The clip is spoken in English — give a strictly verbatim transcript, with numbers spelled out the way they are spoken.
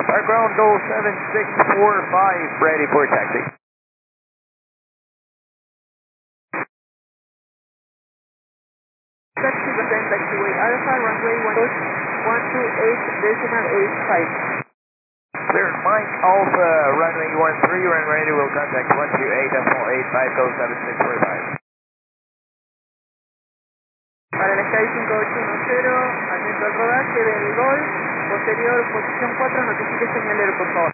Our ground goal seven six four five, ready for taxi. Taxi descend taxiway Alpha, runway one two eight decimal eight five. Clear, Mike Alpha, runway one three, run ready, will contact one two eight decimal eight five, go seven six four five. Para el Sky cinco ocho uno cero, atento al rodaje del Golf, posterior, posición cuatro, notifique señalero, por favor.